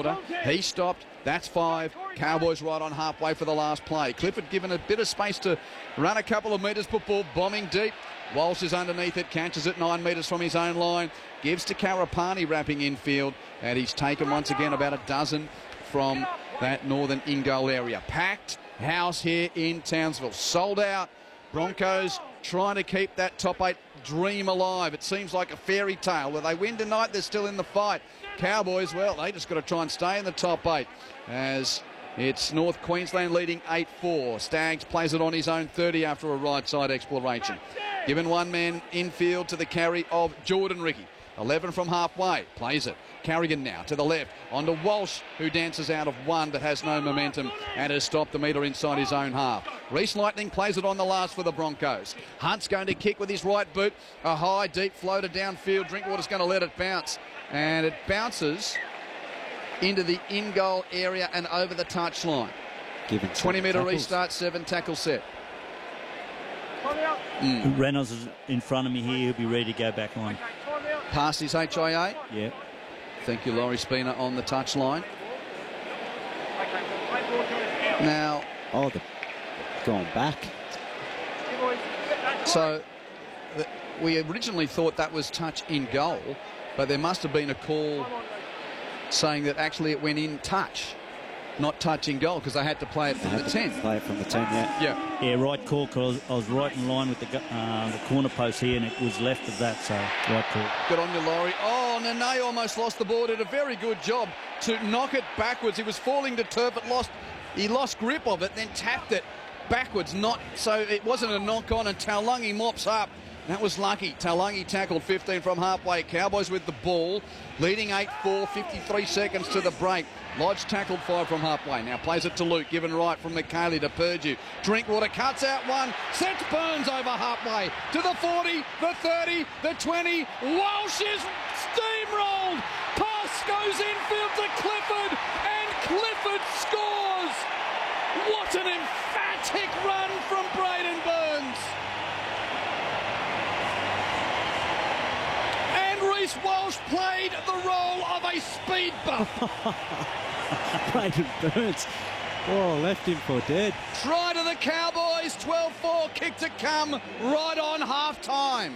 Drinkwater. He stopped. That's 5. Cowboys right on halfway for the last play. Clifford given a bit of space to run a couple of metres, put ball bombing deep. Walsh is underneath it, catches it 9 metres from his own line. Gives to Karapani wrapping infield. And he's taken once again about a dozen from that northern in-goal area. Packed house here in Townsville. Sold out. Broncos trying to keep that top 8 dream alive. It seems like a fairy tale. Where they win tonight, they're still in the fight. Cowboys, well, they just got to try and stay in the top 8 as it's North Queensland leading 8-4. Staggs plays it on his own 30 after a right side exploration. Given one man infield to the carry of Jordan Ricky. 11 from halfway, plays it. Carrigan now to the left, on to Walsh, who dances out of one but has no momentum and has stopped the metre inside his own half. Reece Lightning plays it on the last for the Broncos. Hunt's going to kick with his right boot. A high, deep floater downfield. Drinkwater's going to let it bounce. And it bounces into the in-goal area and over the touchline. 20-metre restart, 7 tackle set. Reynolds is in front of me here. He'll be ready to go back on. Past his HIA. Yeah. Thank you, Laurie Spina on the touchline. Now... Oh, they're going back. So, we originally thought that was touch in goal, but there must have been a call saying that actually it went in touch, not touch in goal, because they had to play it from the 10. Play it from the 10, yeah. Yeah, right call, because I was right in line with the corner post here, and it was left of that, so right call. Good on you, Laurie. Oh, Nene almost lost the ball. Did a very good job to knock it backwards. He was falling to turf, but he lost grip of it, then tapped it backwards. So it wasn't a knock-on, and Taulagi mops up. That was lucky. Taulagi tackled 15 from halfway. Cowboys with the ball, leading 8-4, 53 seconds to the break. Lodge tackled 5 from halfway. Now plays it to Luke, given right from McKaylee to Purdue. Drinkwater cuts out one, sets Burns over halfway to the 40, the 30, the 20. Walsh is steamrolled. Pass goes infield to Clifford, and Clifford scores. What an emphatic run from Braden Burns. Reece Walsh played the role of a speed bump. Braden Burns. Oh, left him for dead. Try to the Cowboys, 12-4, kick to come right on half-time.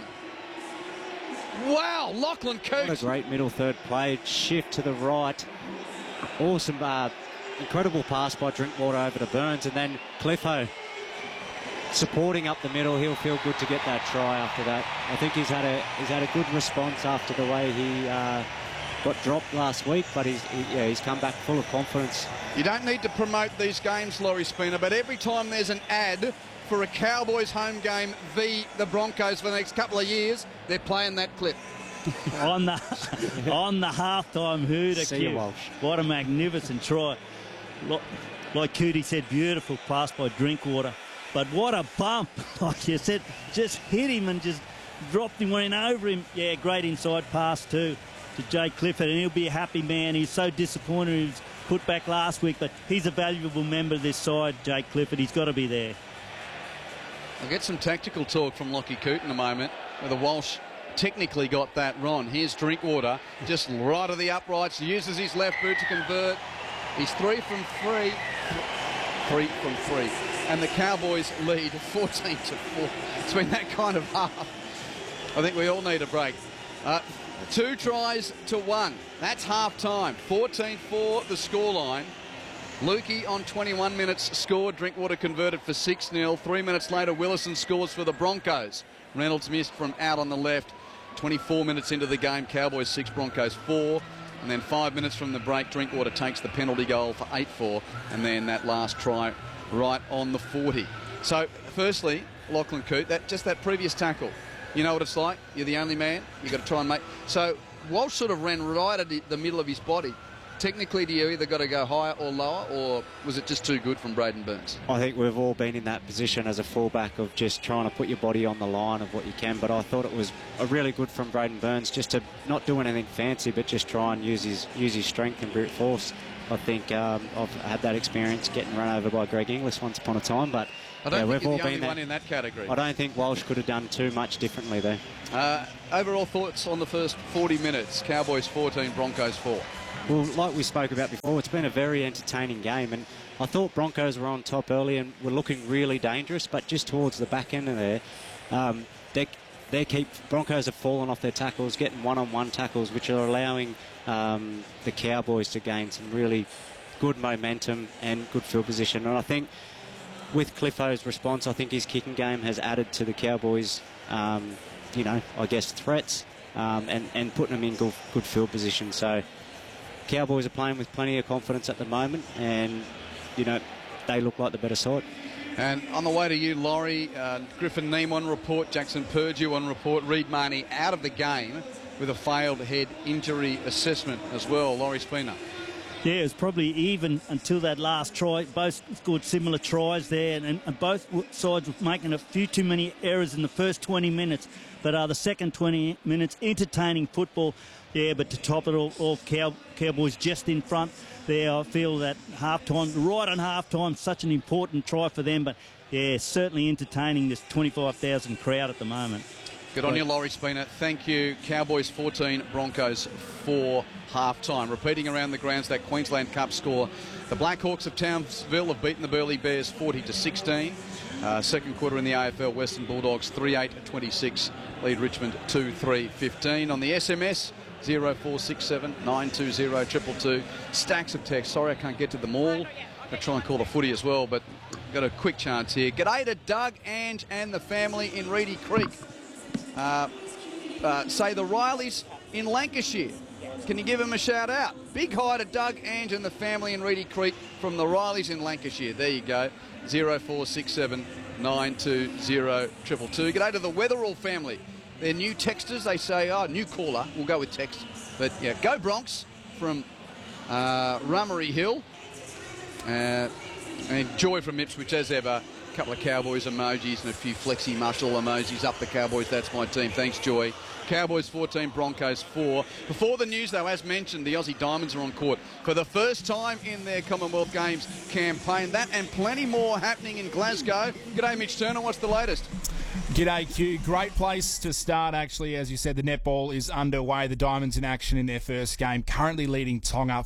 Wow, Lachlan Coote. What a great middle third play. Shift to the right. Awesome, incredible pass by Drinkwater over to Burns, and then Cliffo supporting up the middle. He'll feel good to get that try after that. I think he's had a good response after the way he got dropped last week, but he's come back full of confidence. You don't need to promote these games, Laurie Spina, but every time there's an ad for a Cowboys home game v the Broncos for the next couple of years, they're playing that clip. on the halftime hooter. See you, Walsh. What a magnificent try. Like Cootie said, beautiful pass by Drinkwater. But what a bump. Like you said, just hit him and just dropped him, went over him. Yeah, great inside pass too to Jake Clifford, and he'll be a happy man. He's so disappointed he was put back last week, but he's a valuable member of this side, Jake Clifford. He's got to be there. I'll get some tactical talk from Lockie Coote in a moment, whether Walsh technically got that wrong. Here's Drinkwater, just right of the uprights, uses his left boot to convert. He's 3 from 3. 3 from 3. And the Cowboys lead 14-4. It's been that kind of half. I think we all need a break. 2 tries to 1. That's half-time. 14-4 the scoreline. Lukey on 21 minutes scored. Drinkwater converted for 6-0. 3 minutes later, Willison scores for the Broncos. Reynolds missed from out on the left. 24 minutes into the game, Cowboys 6, Broncos 4. And then 5 minutes from the break, Drinkwater takes the penalty goal for 8-4. And then that last try right on the 40. So, firstly, Lachlan Coote, that previous tackle, you know what it's like? You're the only man. You've got to try and make... So, Walsh sort of ran right at the middle of his body. Technically, do you either got to go higher or lower, or was it just too good from Braden Burns? I think we've all been in that position as a fullback of just trying to put your body on the line of what you can, but I thought it was a really good from Braden Burns just to not do anything fancy, but just try and use his strength and brute force. I think I've had that experience getting run over by Greg Inglis once upon a time, but I don't think you're the only one in that category. I don't think Walsh could have done too much differently there. Overall thoughts on the first 40 minutes. Cowboys 14, Broncos 4. Well, like we spoke about before, it's been a very entertaining game, and I thought Broncos were on top early and were looking really dangerous, but just towards the back end of there, Broncos have fallen off their tackles, getting one-on-one tackles, which are allowing the Cowboys to gain some really good momentum and good field position. And I think with Cliffo's response, I think his kicking game has added to the Cowboys, threats and putting them in good field position. So Cowboys are playing with plenty of confidence at the moment, and, they look like the better side. And on the way to you, Laurie, Griffin Neame on report, Jackson Purdue on report, Reed Marnie out of the game with a failed head injury assessment as well. Laurie Spina. Yeah, it was probably even until that last try. Both scored similar tries there, and both sides were making a few too many errors in the first 20 minutes. But the second 20 minutes, entertaining football. Yeah, but to top it all off, Cowboys just in front there. I feel that right on half-time, such an important try for them. But, yeah, certainly entertaining this 25,000 crowd at the moment. Good on you, Laurie Spina. Thank you. Cowboys 14, Broncos 4, half-time. Repeating around the grounds that Queensland Cup score. The Blackhawks of Townsville have beaten the Burleigh Bears 40-16. Second quarter in the AFL, Western Bulldogs 38-26. Lead Richmond 2-3-15. On the SMS, 0467 920 222. Stacks of text. Sorry I can't get to them all. I'm going to try and call the footy as well, but got a quick chance here. G'day to Doug, Ange and the family in Reedy Creek. Say the Rileys in Lancashire. Can you give them a shout out? Big hi to Doug, Ange and the family in Reedy Creek from the Rileys in Lancashire. There you go. 0467 920 222. G'day to the Weatherall family. They're new texters. They say, new caller. We'll go with text. But, yeah, go Bronx from Rummery Hill. And Joy from Ipswich, as ever. A couple of Cowboys emojis and a few flexi muscle emojis. Up the Cowboys, that's my team. Thanks, Joy. Cowboys 14, Broncos 4. Before the news, though, as mentioned, the Aussie Diamonds are on court for the first time in their Commonwealth Games campaign. That and plenty more happening in Glasgow. G'day, Mitch Turner. What's the latest? G'day, Q. Great place to start, actually. As you said, the netball is underway. The Diamonds in action in their first game, currently leading Tonga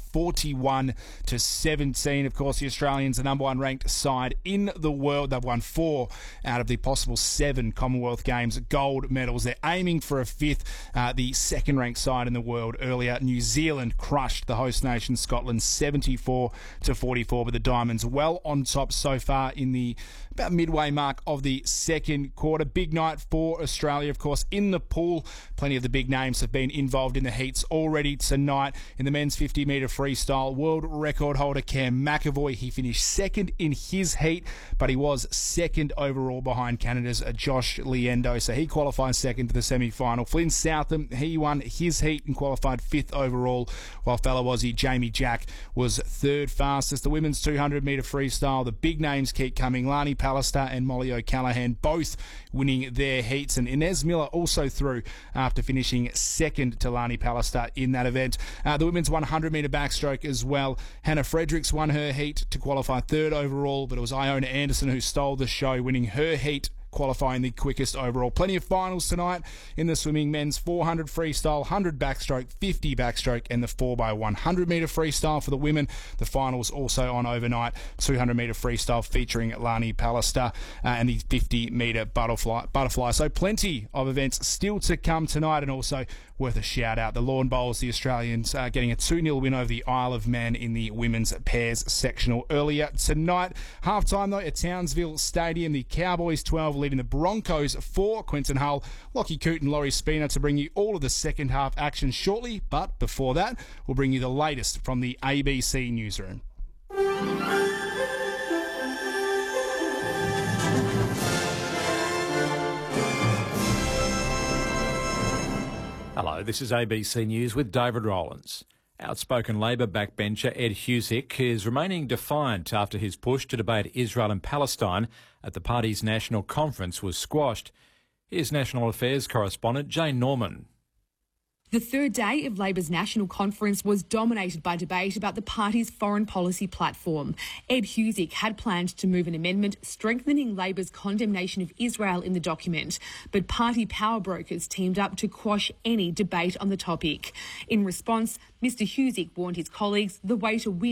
41-17. Of course, the Australians, the number one ranked side in the world. They've won 4 out of the possible 7 Commonwealth Games gold medals. They're aiming for a 5th, the second-ranked side in the world. Earlier, New Zealand crushed the host nation, Scotland, 74-44. But the Diamonds well on top so far in the about midway mark of the second quarter. Big night for Australia, of course, in the pool. Plenty of the big names have been involved in the heats already tonight. In the men's 50-metre freestyle, world record holder Cam McAvoy, he finished second in his heat, but he was second overall behind Canada's Josh Liendo, so he qualified second to the semi-final. Flynn Southam, he won his heat and qualified 5th overall, while fellow Aussie Jamie Jack was 3rd fastest. The women's 200-metre freestyle, the big names keep coming. Lani Pallister and Molly O'Callaghan both winning their heats, and Inez Miller also through after finishing second to Lani Pallister in that event. The women's 100-metre backstroke as well. Hannah Fredericks won her heat to qualify 3rd overall, but it was Iona Anderson who stole the show, winning her heat, qualifying the quickest overall. Plenty of finals tonight in the swimming. Men's 400 freestyle, 100 backstroke, 50 backstroke, and the 4x100 metre freestyle for the women. The finals also on overnight. 200 metre freestyle featuring Lani Pallister and the 50 metre butterfly. So plenty of events still to come tonight, and also worth a shout out. The Lawn Bowls, the Australians, getting a 2-0 win over the Isle of Man in the women's pairs sectional earlier tonight. Half-time, though, at Townsville Stadium, the Cowboys 12 leading the Broncos 4. Quinton Hull, Lockie Coote and Laurie Spina to bring you all of the second half action shortly. But before that, we'll bring you the latest from the ABC newsroom. Hello, this is ABC News with David Rowlands. Outspoken Labor backbencher Ed Husic is remaining defiant after his push to debate Israel and Palestine at the party's national conference was squashed. Here's National Affairs correspondent Jane Norman. The third day of Labor's national conference was dominated by debate about the party's foreign policy platform. Ed Husic had planned to move an amendment strengthening Labor's condemnation of Israel in the document, but party power brokers teamed up to quash any debate on the topic. In response, Mr Husic warned his colleagues the way to win